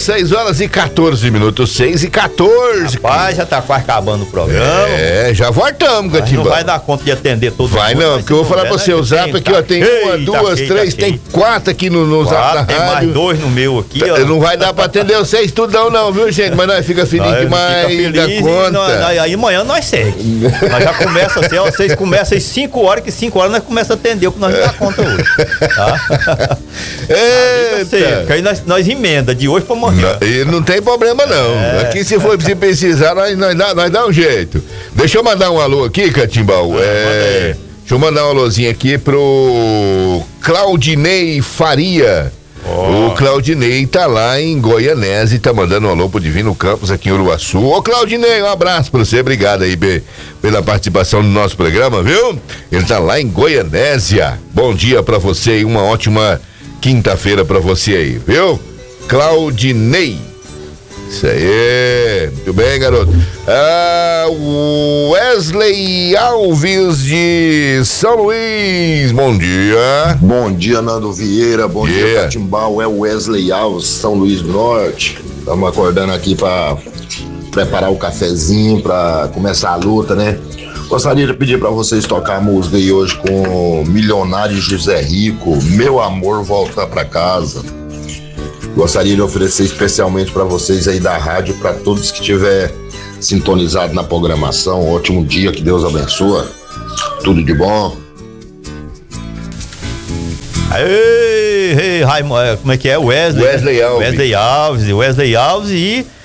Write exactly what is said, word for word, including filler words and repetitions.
seis horas e quatorze minutos, seis e quatorze. Rapaz, já tá quase acabando o programa. É, já voltamos, Catimbau. Não vai dar conta de atender todo vai mundo. Vai não, porque eu vou falar pra você, o zap aqui, ó, tem uma, duas, três, tem quatro aqui no, no zap da rádio. Tem mais dois no meu aqui, ó. Não vai dar pra atender vocês tudão não, viu, gente? Mas nós fica feliz nós demais fica feliz da conta. Nós, nós, aí amanhã nós segue. Nós já começa assim, ó, vocês começam às cinco horas, que cinco horas nós começamos a atender o que nós não dá conta hoje. Tá? Eita. Porque aí nós, nós emenda de hoje pra amanhã. Não, e não tem problema não. É. Aqui se for se precisar, nós, nós, dá, nós dá um jeito. Deixa eu mandar um alô aqui, Catimbau. Ah, é, deixa eu mandar um alôzinho aqui pro Claudinei Faria. Oh. O Claudinei tá lá em Goianese, tá mandando um alô pro Divino Campos aqui em Uruaçu. Ô Claudinei, um abraço pra você, obrigado aí be, pela participação no nosso programa, viu? Ele tá lá em Goianésia. Bom dia pra você e uma ótima quinta-feira pra você aí, viu? Claudinei. Isso aí, muito bem, garoto. Ah, Wesley Alves de São Luís, bom dia. Bom dia, Nando Vieira, bom yeah. dia, Catimbau. É o Wesley Alves, São Luís do Norte. Estamos acordando aqui para preparar o cafezinho, para começar a luta, né? Gostaria de pedir para vocês tocar a música aí hoje com Milionário José Rico, Meu Amor Volta Pra Casa. Gostaria de oferecer especialmente para vocês aí da rádio, para todos que estiver sintonizado na programação. Ótimo dia, que Deus abençoe. Tudo de bom. Ei, ei, Raimundo, como é que é? Wesley, Wesley Alves. Wesley Alves, Wesley Alves e